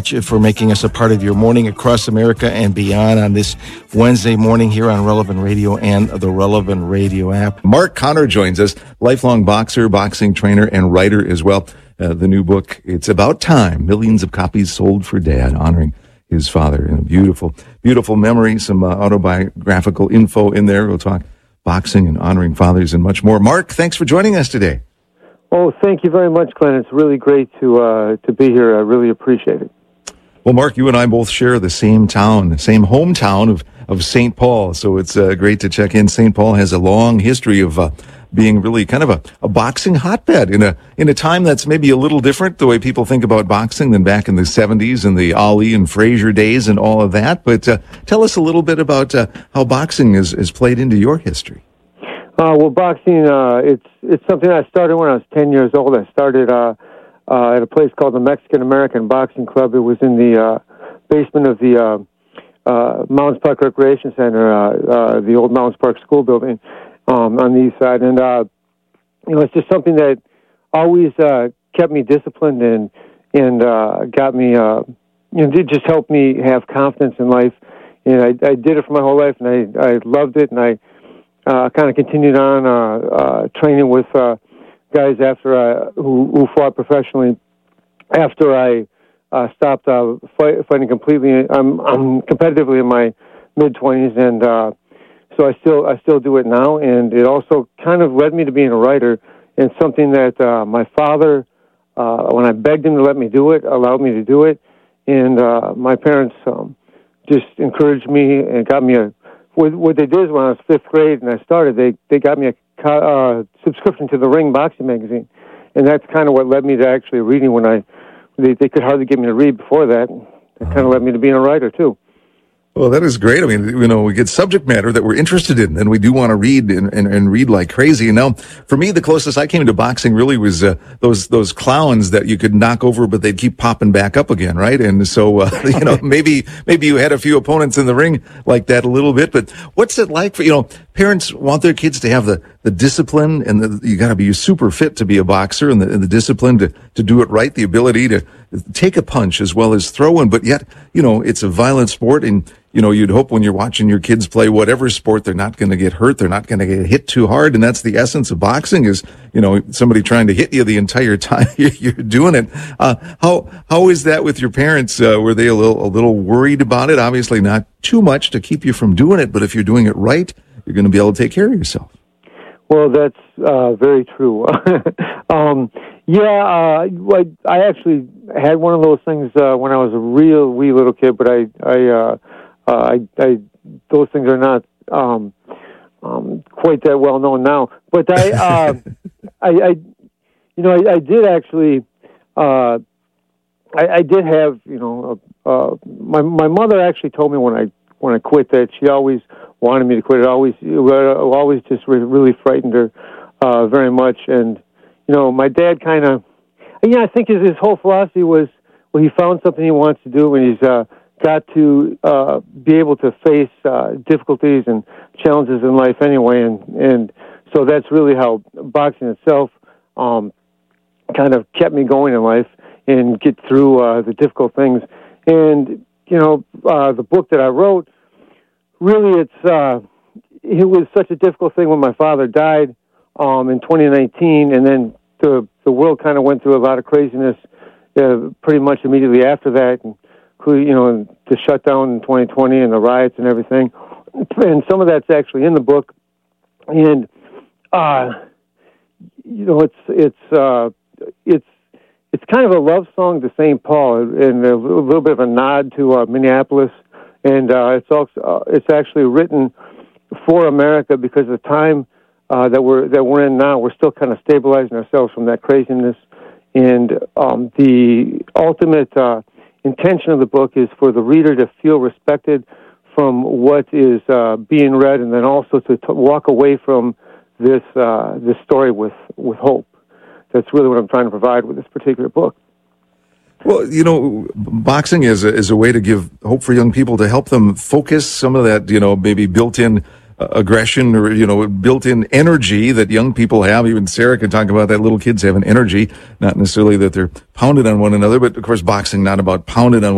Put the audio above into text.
much for making us a part of your morning across America and beyond on this Wednesday morning here on Relevant Radio and the Relevant Radio app. Mark Connor joins us, lifelong boxer, boxing trainer, and writer as well. The new book, It's About Time, millions of copies sold for Dad, honoring his father. And a beautiful, beautiful memory, some autobiographical info in there. We'll talk boxing and honoring fathers and much more. Mark, thanks for joining us today. Oh, thank you very much, Glenn. It's really great to be here. I really appreciate it. Well, Mark, you and I both share the same town, the same hometown of St. Paul. So it's great to check in. St. Paul has a long history of being really kind of a boxing hotbed in a time that's maybe a little different, the way people think about boxing than back in the 70s and the Ali and Frazier days and all of that. But tell us a little bit about how boxing is played into your history. Well, boxing, it's something I started when I was 10 years old. I started at a place called the Mexican American Boxing Club. It was in the basement of the Mounds Park Recreation Center, the old Mounds Park School building on the east side. And, it's just something that always kept me disciplined and got me, it just helped me have confidence in life. And I did it for my whole life, and I loved it, and I kind of continued on training with guys after who fought professionally. After I stopped fighting completely, I'm competitively in my mid-20s, and so I still do it now. And it also kind of led me to being a writer, and something that my father, when I begged him to let me do it, allowed me to do it. And my parents just encouraged me and got me what they did is when I was fifth grade and I started, they got me a subscription to the Ring Boxing magazine, and that's kind of what led me to actually reading. They could hardly get me to read before that. It kind of led me to being a writer too. Well, that is great. I mean, we get subject matter that we're interested in, and we do want to read and read like crazy. And now, for me, the closest I came to boxing really was those clowns that you could knock over, but they'd keep popping back up again, right? And so, maybe you had a few opponents in the ring like that a little bit. But what's it like for parents want their kids to have the discipline, and you got to be super fit to be a boxer, and the discipline to do it right, the ability to take a punch as well as throw one. But yet, it's a violent sport, and you'd hope when you're watching your kids play whatever sport, they're not going to get hurt. They're not going to get hit too hard. And that's the essence of boxing is, somebody trying to hit you the entire time you're doing it. How is that with your parents? Were they a little worried about it? Obviously not too much to keep you from doing it, but if you're doing it right, you're going to be able to take care of yourself. Well, that's very true. I actually had one of those things when I was a real wee little kid, but those things are not quite that well known now. But I did actually, I did have, my mother actually told me when I quit that she always wanted me to quit. It always just really frightened her very much. And my dad kind of, I think his whole philosophy was, well, he found something he wants to do, and he's got to be able to face difficulties and challenges in life anyway, and so that's really how boxing itself kind of kept me going in life and get through the difficult things. And the book that I wrote, really, it was such a difficult thing when my father died in 2019, and then the world kind of went through a lot of craziness pretty much immediately after that, including the shutdown in 2020 and the riots and everything. And some of that's actually in the book, and it's kind of a love song to St. Paul and a little bit of a nod to Minneapolis. And it's actually written for America because of the time that we're in now. We're still kind of stabilizing ourselves from that craziness. And the ultimate intention of the book is for the reader to feel respected from what is being read, and then also to walk away from this story with hope. That's really what I'm trying to provide with this particular book. Well, boxing is a way to give hope for young people, to help them focus some of that, maybe built-in aggression or, built-in energy that young people have. Even Sarah can talk about that. Little kids have an energy, not necessarily that they're pounded on one another, but of course boxing not about pounded on